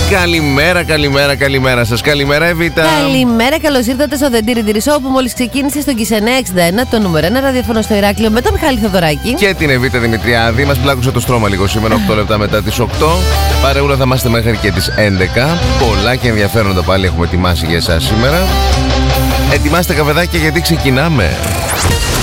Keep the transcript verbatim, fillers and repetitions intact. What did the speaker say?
Καλημέρα, καλημέρα, καλημέρα σας. Καλημέρα, Εβίτα. Καλημέρα, καλώς ήρθατε στο The Diri Diri Show που μόλις ξεκίνησε στο Κισενέ εξήντα ένα, το νούμερο ένα ραδιόφωνο στο Ηράκλειο, με τον Μιχάλη Θοδωράκη. Και την Εβίτα Δημητριάδη. Μας πλάκωσε το στρώμα λίγο σήμερα, οκτώ λεπτά μετά τις οκτώ. Παρεούλα θα είμαστε μέχρι και τις έντεκα. Πολλά και ενδιαφέροντα πάλι έχουμε ετοιμάσει για εσάς σήμερα. Ετοιμάστε καφεδάκια γιατί ξεκινάμε.